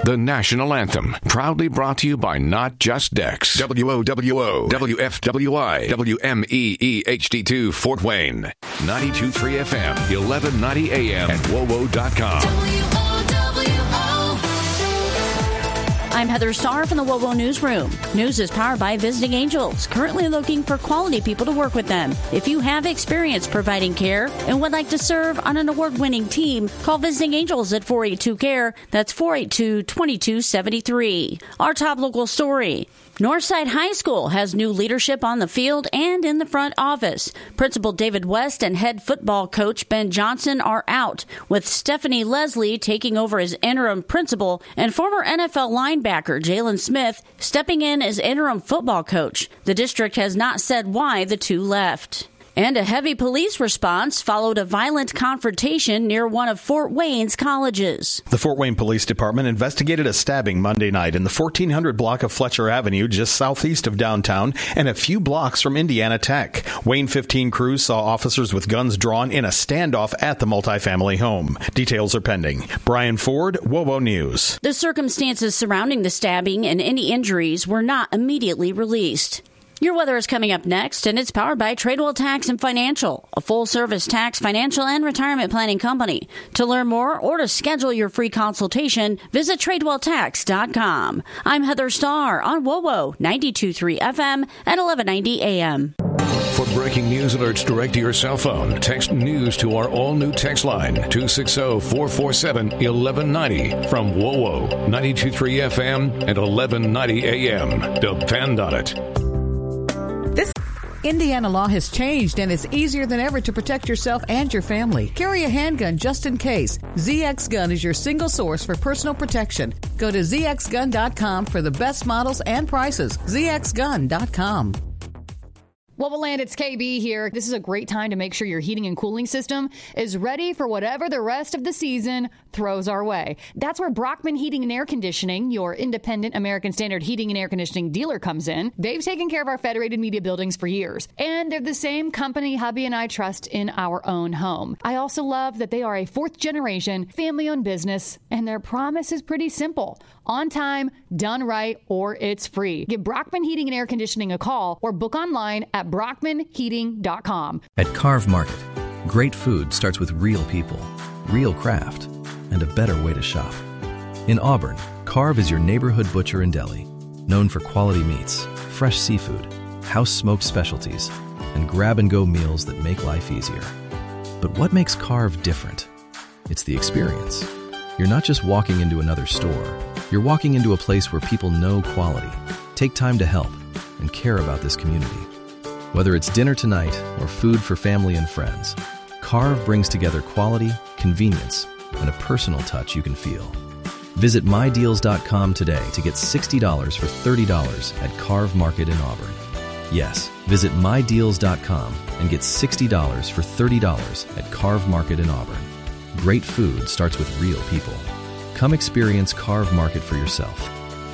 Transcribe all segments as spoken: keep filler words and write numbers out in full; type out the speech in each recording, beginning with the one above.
The national anthem, proudly brought to you by Not Just Dex. W O W O, W F W I, W M E E H D two, Fort Wayne. ninety-two point three F M, eleven ninety A M, and W O W O dot com. W O W O. I'm Heather Starr from the W O W O Newsroom. News is powered by Visiting Angels, currently looking for quality people to work with them. If you have experience providing care and would like to serve on an award-winning team, call Visiting Angels at four eight two, C A R E. That's four eight two, two two seven three. Our top local story. Northside High School has new leadership on the field and in the front office. Principal David West and head football coach Ben Johnson are out, with Stephanie Leslie taking over as interim principal and former N F L linebacker Jalen Smith stepping in as interim football coach. The district has not said why the two left. And a heavy police response followed a violent confrontation near one of Fort Wayne's colleges. The Fort Wayne Police Department investigated a stabbing Monday night in the fourteen hundred block of Fletcher Avenue, just southeast of downtown and a few blocks from Indiana Tech. Wayne fifteen crews saw officers with guns drawn in a standoff at the multifamily home. Details are pending. Brian Ford, W O W O News. The circumstances surrounding the stabbing and any injuries were not immediately released. Your weather is coming up next, and it's powered by Tradewell Tax and Financial, a full-service tax, financial, and retirement planning company. To learn more or to schedule your free consultation, visit Tradewell Tax dot com. I'm Heather Starr on W O W O ninety-two point three F M at eleven ninety A M. For breaking news alerts direct to your cell phone, text news to our all-new text line, two six zero, four four seven, one one nine zero from W O W O ninety-two point three F M and eleven ninety A M. Depend on it. This Indiana law has changed, and it's easier than ever to protect yourself and your family. Carry a handgun just in case. Z X Gun is your single source for personal protection. Go to Z X gun dot com for the best models and prices. Z X gun dot com. Wobble Land, it's K B here. This is a great time to make sure your heating and cooling system is ready for whatever the rest of the season throws our way. That's where Brockman Heating and Air Conditioning, your independent American Standard heating and air conditioning dealer, comes in. They've taken care of our Federated Media buildings for years, and they're the same company hubby and I trust in our own home. I also love that they are a fourth-generation, family-owned business, and their promise is pretty simple. On time, done right, or it's free. Give Brockman Heating and Air Conditioning a call or book online at brockman heating dot com. At Carve Market, great food starts with real people, real craft, and a better way to shop. In Auburn, Carve is your neighborhood butcher and deli, known for quality meats, fresh seafood, house-smoked specialties, and grab-and-go meals that make life easier. But what makes Carve different? It's the experience. You're not just walking into another store. You're walking into a place where people know quality, take time to help, and care about this community. Whether it's dinner tonight or food for family and friends, Carve brings together quality, convenience, and a personal touch you can feel. Visit my deals dot com today to get sixty dollars for thirty dollars at Carve Market in Auburn. Yes, visit my deals dot com and get sixty dollars for thirty dollars at Carve Market in Auburn. Great food starts with real people. Come experience Carve Market for yourself.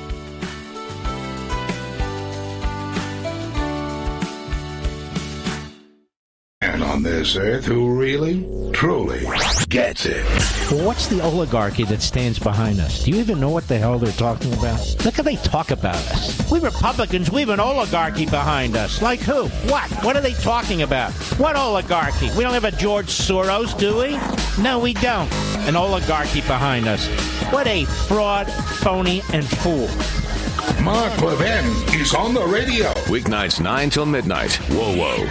And on this earth who really, truly gets it. Well, what's the oligarchy that stands behind us? Do you even know what the hell they're talking about? Look how they talk about us. We Republicans, we have an oligarchy behind us. Like who? What? What are they talking about? What oligarchy? We don't have a George Soros, do we? No, we don't. An oligarchy behind us. What a fraud, phony, and fool. Mark Levin is on the radio. Weeknights nine till midnight. Whoa, whoa.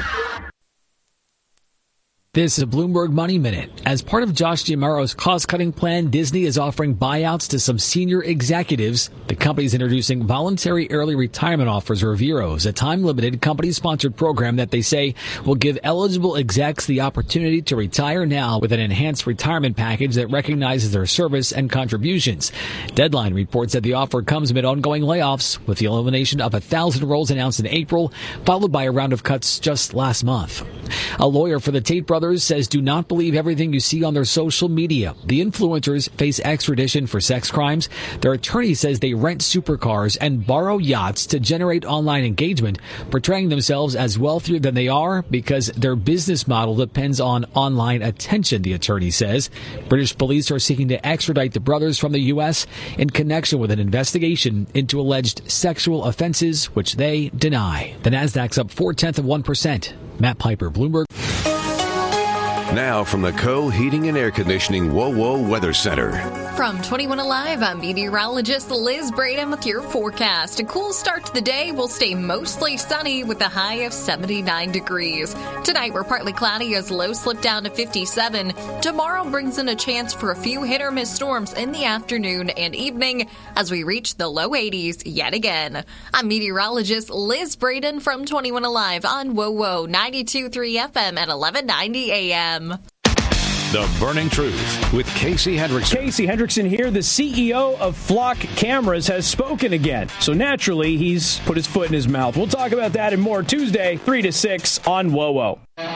This is a Bloomberg Money Minute. As part of Josh D'Amaro's cost-cutting plan, Disney is offering buyouts to some senior executives. The company is introducing voluntary early retirement offers, or Veros, a time-limited company-sponsored program that they say will give eligible execs the opportunity to retire now with an enhanced retirement package that recognizes their service and contributions. Deadline reports that the offer comes amid ongoing layoffs, with the elimination of a thousand roles announced in April, followed by a round of cuts just last month. A lawyer for the Tate brothers Brothers says do not believe everything you see on their social media. The influencers face extradition for sex crimes. Their attorney says they rent supercars and borrow yachts to generate online engagement, portraying themselves as wealthier than they are because their business model depends on online attention, the attorney says. British police are seeking to extradite the brothers from the U S in connection with an investigation into alleged sexual offenses, which they deny. The Nasdaq's up four-tenths of one percent. Matt Piper, Bloomberg. Now from the Co Heating and Air Conditioning WoWo Weather Center. From twenty-one Alive, I'm meteorologist Liz Braden with your forecast. A cool start to the day will stay mostly sunny with a high of seventy-nine degrees. Tonight, we're partly cloudy as lows slip down to fifty-seven. Tomorrow brings in a chance for a few hit or miss storms in the afternoon and evening as we reach the low eighties yet again. I'm meteorologist Liz Braden from twenty-one Alive on WoWo ninety-two point three F M at eleven ninety A M. The Burning Truth with Casey Hendrickson. Casey Hendrickson here. The C E O of Flock Cameras has spoken again. So naturally, he's put his foot in his mouth. We'll talk about that and more Tuesday, three to six on WoWo.